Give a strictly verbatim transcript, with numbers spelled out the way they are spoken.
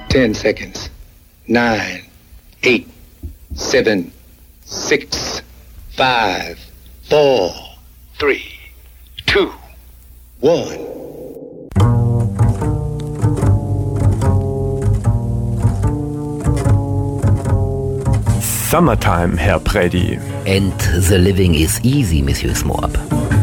Ten seconds. Nine, eight, seven, six, five, four, three, two, one. Summertime, Herr Preddy. And the living is easy, Monsieur Smorp.